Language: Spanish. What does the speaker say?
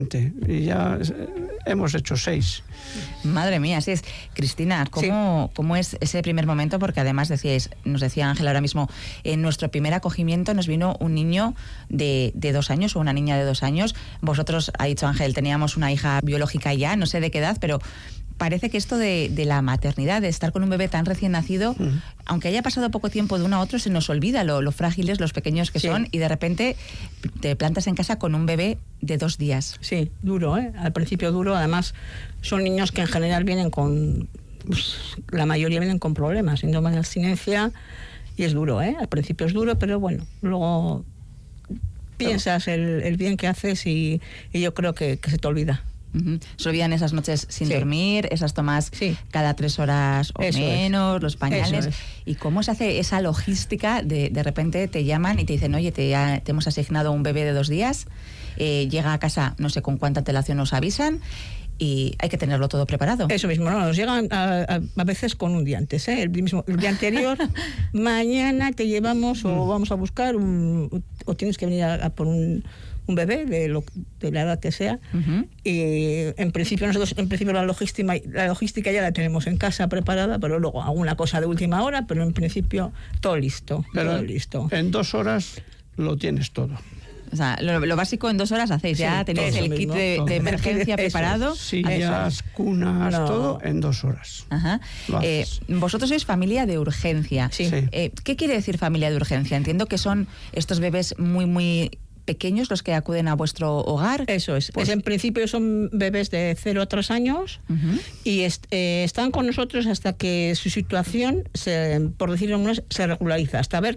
Y ya hemos hecho 6. Madre mía, así es. Cristina, ¿cómo es ese primer momento? Porque además nos decía Ángel ahora mismo, en nuestro primer acogimiento nos vino un niño de 2 años o una niña de 2 años. Vosotros, ha dicho Ángel, teníamos una hija biológica ya, no sé de qué edad, pero parece que esto de la maternidad, de estar con un bebé tan recién nacido, aunque haya pasado poco tiempo de uno a otro, se nos olvida lo frágiles, los pequeños que son, y de repente te plantas en casa con un bebé de 2 días. Sí, duro, al principio duro. Además, son niños que en general vienen con... la mayoría vienen con problemas, síndrome de abstinencia, y es duro, al principio es duro, pero bueno, luego piensas el bien que haces y yo creo que se te olvida. Se olvidan esas noches sin dormir, esas tomas cada 3 horas o menos, los pañales. ¿Y cómo se hace esa logística de repente te llaman y te dicen, oye, te hemos asignado un bebé de 2 días, llega a casa, no sé con cuánta antelación nos avisan, y hay que tenerlo todo preparado? Eso mismo, nos llegan a veces con un día antes, el día anterior, mañana te llevamos o vamos a buscar o tienes que venir a por un bebé de la edad que sea. Y en principio la logística ya la tenemos en casa preparada, pero luego alguna cosa de última hora, pero en principio todo listo. En 2 horas lo tienes todo. O sea, lo básico en 2 horas hacéis, ya tenéis el kit de emergencia preparado. Sillas, cunas, todo en 2 horas. Vosotros sois familia de urgencia. ¿Qué quiere decir familia de urgencia? Entiendo que son estos bebés muy, muy pequeños los que acuden a vuestro hogar. Eso es. Pues en principio son bebés de 0 a 3 años y están con nosotros hasta que su situación, por decirlo menos, se regulariza, hasta ver